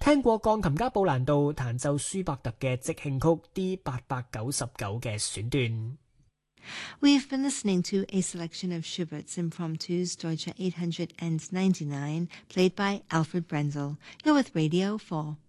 聽過鋼琴家布蘭道彈奏舒伯特嘅即興曲 D899嘅選段。 We've been listening to a selection of Schubert's Impromptus Deutsche 899, played by Alfred Brenzel. You're with Radio 4.